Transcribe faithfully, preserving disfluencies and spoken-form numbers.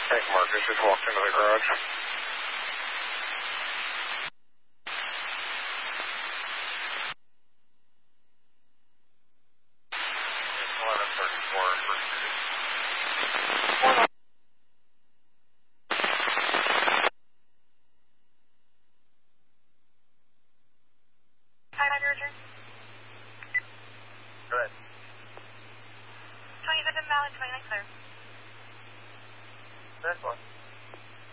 Hank Marcus just walked into the garage. eleven thirty-four, First Street. Hi, Roger. Go ahead. twenty-seven Mallon, twenty-nine, sir.